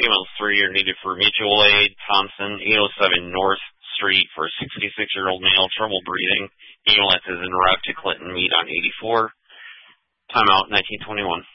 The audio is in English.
Females 3 are needed for mutual aid. Thompson, 807 North Street for a 66-year-old male, trouble breathing. Ambulance is en route to Clinton Mead on 84. Timeout, 1921.